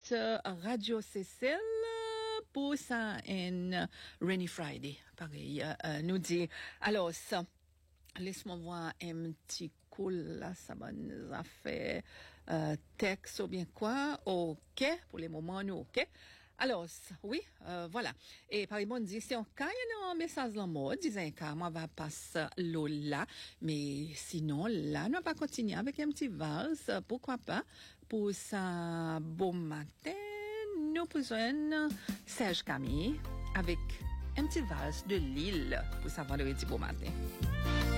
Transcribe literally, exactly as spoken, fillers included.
euh, Radio Cécile pour ça un Rainy Friday. Pareil, euh, euh, nous dit. Alors, ça, laisse-moi voir un petit coup là, ça va nous a fait euh, texte ou bien quoi. OK, pour les moments, nous, OK. Alors, oui, euh, voilà. Et par exemple, on dit, si on a un message dans le mode, disant que moi, va passer l'eau là, mais sinon, là, on va continuer avec un petit vase, pourquoi pas, pour ça, bon matin, nous pouvons Serge Camille avec un petit vase de Lille pour ça vendredi bon matin.